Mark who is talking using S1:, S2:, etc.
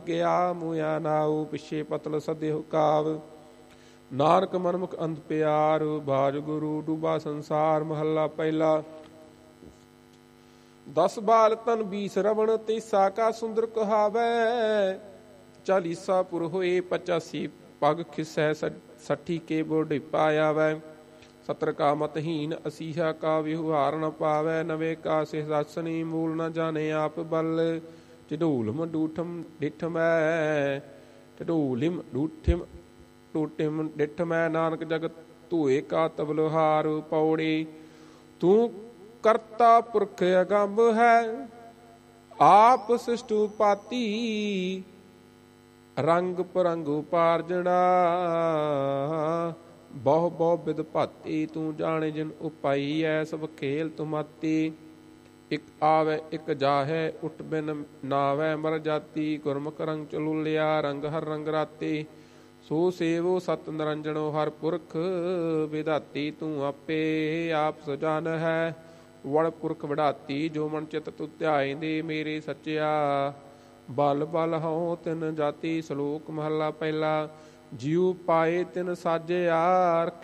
S1: ਗਿਆ ਮੂਆ ਨਾਉ ਪਿੱਛੇ ਪਤਲ ਸਦਿਹੁ ਕਾਵ। ਨਾਨਕ ਮਨਮੁਖ ਅੰਧ ਪਿਆਰ ਬਾਜ ਗੁਰੂ ਡੂਬਾ ਸੰਸਾਰ। ਮਹੱਲਾ ਪਹਿਲਾ। 10 ਬਾਲ ਤਨ 20 ਰਵਣ ਤੀਸਾ ਕਾ ਸੁੰਦਰ ਕਹਾਵੈ। 40 ਪੁਰ ਹੋਏ 85 ਪਗ ਖਿਸੈ 60 ਕੇ ਬੁਢੇਪਾ ਆਵੈ। 70 ਕਾ ਮਤਹੀਨ 80 ਕਾ ਵਿਵਹਾਰ ਨ ਪਾਵੈ। 90 ਕਾ ਸਿਹਦਾਸਨੀ ਮੂਲ ਨ ਜਾਣੇ ਆਪ ਬਲ। ਢਿਢੂਲਮ ਡੂਠਮ ਡਿਠਮੈ ਢਿਢੂਲਿਮ ਡੂਠਿਮ ਡਿਠਮੈ। ਨਾਨਕ ਜਗਤ ਧੂਏ ਕਾ ਤਬਲਹਾਰ ਪੌੜੀ। ਤੂੰ ਕਰਤਾ ਪੁਰਖ ਅਗੰਭ ਹੈ ਆਪ ਸਿਸ਼ਟੂ ਪਾਤੀ। ਰੰਗ ਪਰੰਗ ਉਪਾਰਜਣਾ ਬਹੁ ਬਹੁ ਬਿਦ ਭਾਤੀ। ਤੂੰ ਜਾਣੇ ਜਿਨ ਉਪਾਈ ਐ ਸਭ ਖੇਲ ਤੁਮਾਤੀ। ਇਕ ਆਵੈ ਇਕ ਜਾਹੈ ਉਠ ਬਿਨ ਨਾਵੈ ਮਰ ਜਾਤੀ। ਗੁਰਮੁਖ ਰੰਗ ਚਲੂਲਿਆ ਰੰਗ ਹਰ ਰੰਗ ਰਾਤੀ। ਸੋ ਸੇਵੋ ਸਤ ਨਿਰੰਜਨੋ ਹਰ ਪੁਰਖ ਵਿਧਾਤੀ। ਤੂੰ ਆਪੇ ਆਪ ਸਜਾਨ ਹੈ ਵੜ ਪੁਰਖ ਵਡਾਤੀ। ਜੋ ਮਨ ਚਿਤ ਤੂੰ ਧਿਆਇਂਦੇ ਮੇਰੇ ਸੱਚਿਆ। ਬਲ ਬਲ ਹਉ ਤਿਨ ਜਾਤੀ। ਸ਼ਲੋਕ ਮਹੱਲਾ ਪਹਿਲਾ। ਜਿਉ ਪਾਏ ਤਿਨ ਸਾਜਿਆ